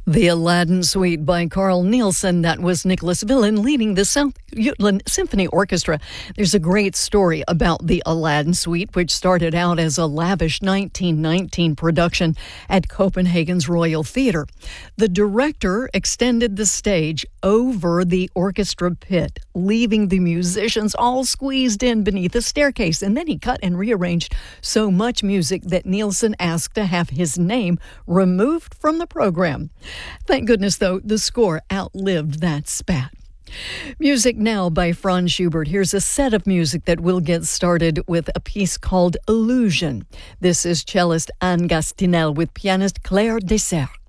The Aladdin Suite by Carl Nielsen. That was Nicholas Villan leading the South Jutland Symphony Orchestra. There's a great story about the Aladdin Suite, which started out as a lavish 1919 production at Copenhagen's Royal Theatre. The director extended the stage over the orchestra pit, leaving the musicians all squeezed in beneath a staircase. And then he cut and rearranged so much music that Nielsen asked to have his name removed from the program. Thank goodness, though, the score outlived that spat. Music now by Franz Schubert. Here's a set of music that will get started with a piece called Illusion. This is cellist Anne Gastinel with pianist Claire Dessert.